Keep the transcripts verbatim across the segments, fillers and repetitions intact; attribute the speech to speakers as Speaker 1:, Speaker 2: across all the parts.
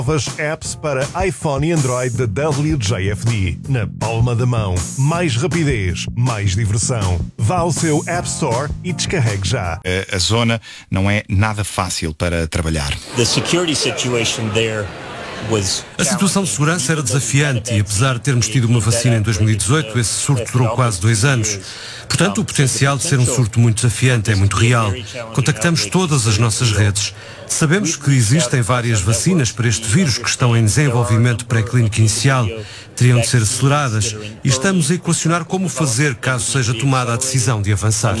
Speaker 1: Novas apps para iPhone e Android da W J F D. Na palma da mão. Mais rapidez, mais diversão. Vá ao seu App Store e descarregue já.
Speaker 2: A, a zona não é nada fácil para trabalhar.
Speaker 3: The security situation there was...
Speaker 4: A situação de segurança era desafiante e, apesar de termos tido uma vacina em dois mil e dezoito, esse surto durou quase dois anos. Portanto, o potencial de ser um surto muito desafiante é muito real. Contactamos todas as nossas redes. Sabemos que existem várias vacinas para este vírus que estão em desenvolvimento pré-clínico inicial. Teriam de ser aceleradas e estamos a equacionar como fazer caso seja tomada a decisão de avançar.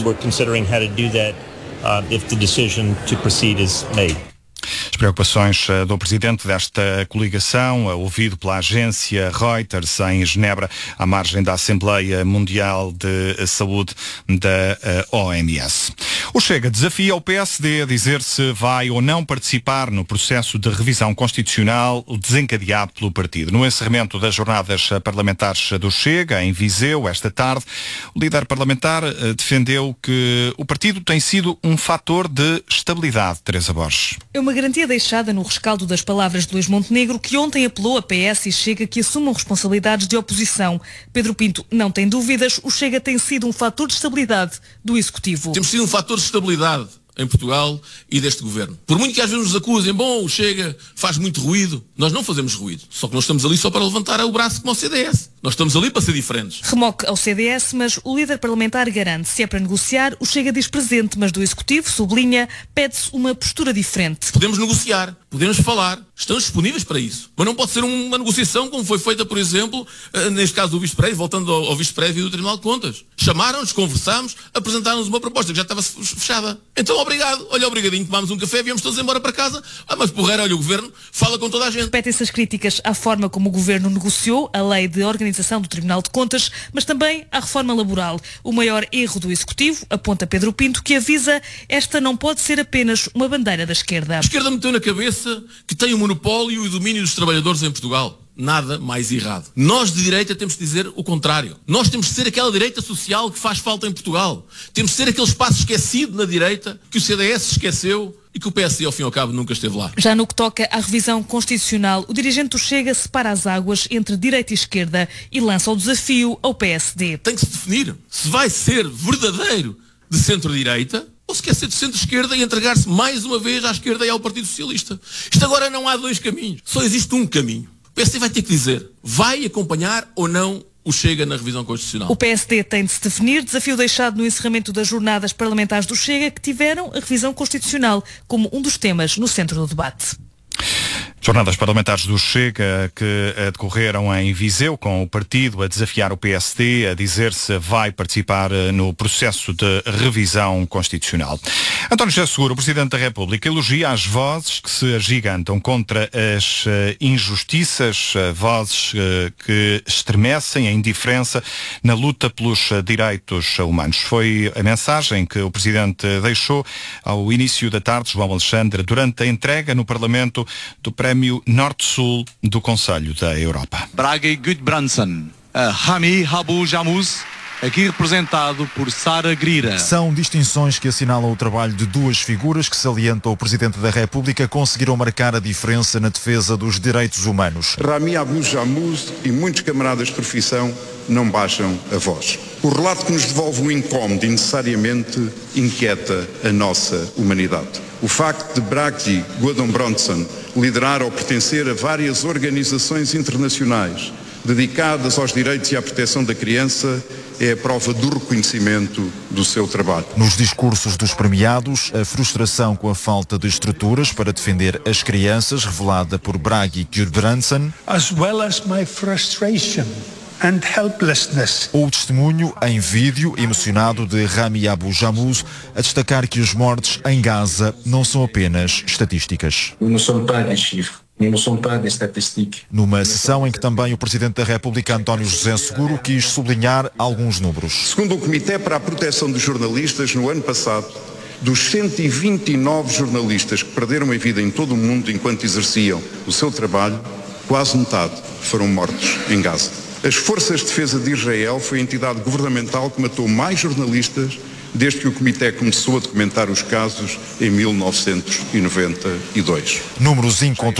Speaker 2: As preocupações do presidente desta coligação, ouvido pela agência Reuters em Genebra, à margem da Assembleia Mundial de Saúde da O M S. O Chega desafia o P S D a dizer se vai ou não participar no processo de revisão constitucional desencadeado pelo partido. No encerramento das jornadas parlamentares do Chega, em Viseu, esta tarde, o líder parlamentar defendeu que o partido tem sido um fator de estabilidade. Teresa Borges.
Speaker 5: É uma garantia deixada no rescaldo das palavras de Luís Montenegro, que ontem apelou a P S e Chega que assumam responsabilidades de oposição. Pedro Pinto não tem dúvidas, o Chega tem sido um fator de estabilidade do Executivo.
Speaker 6: Temos sido um fator de estabilidade em Portugal e deste governo. Por muito que às vezes nos acusem, bom, o Chega faz muito ruído, nós não fazemos ruído. Só que nós estamos ali só para levantar o braço como ao C D S. Nós estamos ali para ser diferentes.
Speaker 5: Remoque ao C D S, mas o líder parlamentar garante, se é para negociar, o Chega diz presente, mas do Executivo, sublinha, pede-se uma postura diferente.
Speaker 6: Podemos negociar, podemos falar, estamos disponíveis para isso. Mas não pode ser uma negociação como foi feita, por exemplo, neste caso do Vice-Prévio, voltando ao, ao Vice-Prévio do Tribunal de Contas. Chamaram-nos, conversámos, apresentaram-nos uma proposta que já estava fechada. Então, obrigado, olha, obrigadinho, tomámos um café, viemos todos embora para casa. Ah, mas porreira, olha, o Governo fala com toda a gente.
Speaker 5: Repetem-se as críticas à forma como o Governo negociou a lei de organização do Tribunal de Contas, mas também à reforma laboral. O maior erro do Executivo, aponta Pedro Pinto, que avisa, esta não pode ser apenas uma bandeira da esquerda.
Speaker 6: A esquerda meteu na cabeça que tem o monopólio e o domínio dos trabalhadores em Portugal. Nada mais errado. Nós de direita temos de dizer o contrário. Nós temos de ser aquela direita social que faz falta em Portugal. Temos de ser aquele espaço esquecido na direita que o C D S esqueceu e que o P S D, ao fim e ao cabo, nunca esteve lá.
Speaker 5: Já no que toca à revisão constitucional, o dirigente do Chega separa as águas entre direita e esquerda e lança o desafio ao P S D.
Speaker 6: Tem que se definir se vai ser verdadeiro de centro-direita ou se quer ser de centro-esquerda e entregar-se mais uma vez à esquerda e ao Partido Socialista. Isto agora não há dois caminhos. Só existe um caminho. O P S D vai ter que dizer, vai acompanhar ou não o Chega na revisão constitucional.
Speaker 5: O P S D tem de se definir, desafio deixado no encerramento das jornadas parlamentares do Chega, que tiveram a revisão constitucional como um dos temas no centro do debate.
Speaker 2: Jornadas parlamentares do Chega que decorreram em Viseu, com o partido a desafiar o P S D, a dizer se vai participar no processo de revisão constitucional. António José Seguro, o Presidente da República, elogia as vozes que se agigantam contra as injustiças, vozes que estremecem a indiferença na luta pelos direitos humanos. Foi a mensagem que o Presidente deixou ao início da tarde, João Alexandre, durante a entrega no Parlamento do Prémio Norte-Sul do Conselho da Europa.
Speaker 7: Bragi Gudbrandsson, Rami Habu Jamuz, aqui representado por Sara Grira.
Speaker 8: São distinções que assinalam o trabalho de duas figuras que, salienta o Presidente da República, conseguiram marcar a diferença na defesa dos direitos humanos.
Speaker 9: Rami Habu Jamuz e muitos camaradas de profissão não baixam a voz. O relato que nos devolve o incómodo e necessariamente inquieta a nossa humanidade. O facto de Bragi Gudbrandsson liderar ou pertencer a várias organizações internacionais dedicadas aos direitos e à proteção da criança é a prova do reconhecimento do seu trabalho.
Speaker 8: Nos discursos dos premiados, a frustração com a falta de estruturas para defender as crianças, revelada por Bragi Gudbrandsson,
Speaker 10: as well as my frustration and helplessness.
Speaker 8: Ou o testemunho em vídeo emocionado de Rami Abu Jamuz a destacar que os mortos em Gaza não são apenas estatísticas. Numa sessão em que também o Presidente da República, António José Seguro, quis sublinhar alguns números.
Speaker 9: Segundo o Comitê para a Proteção dos Jornalistas, no ano passado, dos cento e vinte e nove jornalistas que perderam a vida em todo o mundo enquanto exerciam o seu trabalho, quase metade foram mortos em Gaza. As Forças de Defesa de Israel foi a entidade governamental que matou mais jornalistas desde que o Comitê começou a documentar os casos em mil novecentos e noventa e dois.
Speaker 8: Números incontroláveis.